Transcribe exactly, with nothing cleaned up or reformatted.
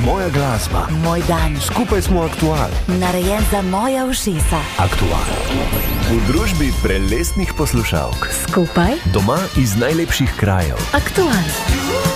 moja glasba. Moj dan. Skupaj smo aktual. Narejen za moja ušesa. Aktual. V družbi prelestnih poslušalk. Skupaj. Doma iz najlepših krajev. Aktual.